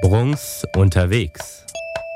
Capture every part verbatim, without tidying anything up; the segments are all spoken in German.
Bruns unterwegs.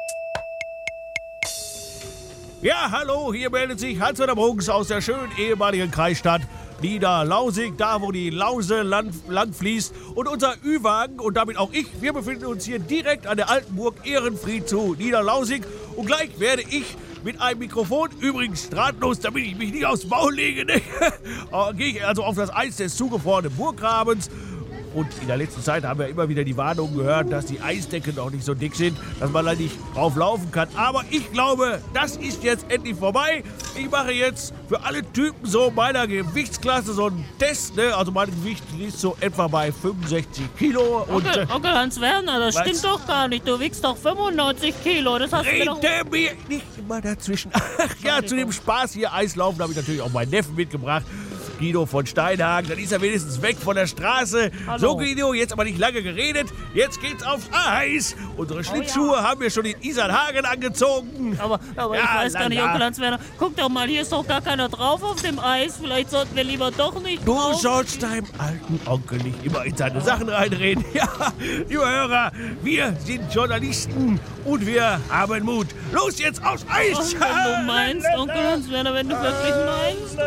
Ja, hallo, hier meldet sich Hans-Werner Bruns aus der schönen ehemaligen Kreisstadt Niederlausig, da wo die Lause lang, lang fließt. Und unser Ü-Wagen und damit auch ich, wir befinden uns hier direkt an der alten Burg Ehrenfried zu Niederlausig. Und gleich werde ich mit einem Mikrofon, übrigens drahtlos, damit ich mich nicht aufs Maul lege, ne? gehe ich also auf das Eis des zugefrorenen Burggrabens. Und in der letzten Zeit haben wir immer wieder die Warnung gehört, dass die Eisdecken noch nicht so dick sind, dass man da nicht drauf laufen kann. Aber ich glaube, das ist jetzt endlich vorbei. Ich mache jetzt für alle Typen so meiner Gewichtsklasse so einen Test. Ne? Also mein Gewicht liegt so etwa bei fünfundsechzig Kilo. Und, Onkel, äh, Onkel Hans-Werner, das was? stimmt doch gar nicht. Du wiegst doch fünfundneunzig Kilo. Das hast du mir doch... Rede mir nicht immer dazwischen. Ach ja, zu dem Spaß hier Eislaufen habe ich natürlich auch meinen Neffen mitgebracht. Guido von Steinhagen, dann ist er wenigstens weg von der Straße. Hallo. So, Guido, jetzt aber nicht lange geredet. Jetzt geht's aufs Eis. Unsere Schlittschuhe ja. haben wir schon in Isarhagen angezogen. Aber, aber Ja, ich weiß gar nicht, lala. Onkel Hans-Werner. Guck doch mal, hier ist doch gar keiner drauf auf dem Eis. Vielleicht sollten wir lieber doch nicht Du drauf. sollst deinem alten Onkel nicht immer in seine Sachen reinreden. Ja, lieber Hörer, wir sind Journalisten und wir haben Mut. Los jetzt aufs Eis. Oh, wenn du meinst, Onkel Hans-Werner, wenn du wirklich meinst.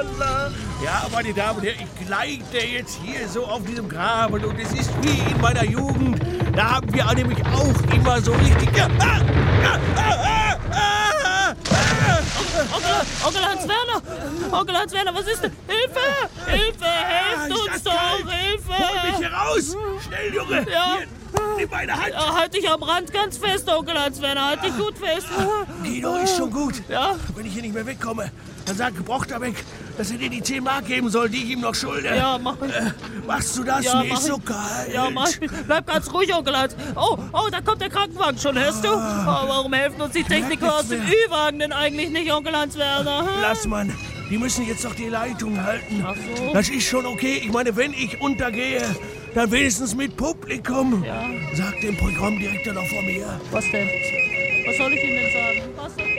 Ja, meine Damen und Herren, ich gleite jetzt hier so auf diesem Graben und es ist wie in meiner Jugend. Da haben wir nämlich auch immer so richtig... Ja, ah, ah, ah, ah, ah, Onkel, Onkel Hans-Werner, Onkel Hans-Werner, was ist denn? Hilfe, Hilfe, ah, helft ist uns das doch, kalt? Hol mich Hilfe. hier raus! Schnell, Junge! Ja. Hier, nimm meine Hand! Ja, halt dich am Rand ganz fest, Onkel Hans-Werner, halt dich gut fest. Guido, ist schon gut. Ja? Wenn ich hier nicht mehr wegkomme, dann sagt Gebrauchter weg, dass er dir die zehn Mark geben soll, die ich ihm noch schulde. Ja, mach ich. Äh, machst du das? Ja, Mir mach ist so ich. kalt. Ja, mach ich. Bleib ganz ruhig, Onkel Hans. Oh, oh, da kommt der Krankenwagen schon, hörst du? Oh, warum helfen uns die Techniker aus dem Ü-Wagen denn eigentlich nicht, Onkel Hans-Werner? Hm? Lass, Mann. Die müssen jetzt doch die Leitung halten. Ach so. Das ist schon okay. Ich meine, wenn ich untergehe, dann wenigstens mit Publikum. Ja. Sag dem Programmdirektor doch von mir. Was denn? Was soll ich Ihnen denn sagen? Was denn?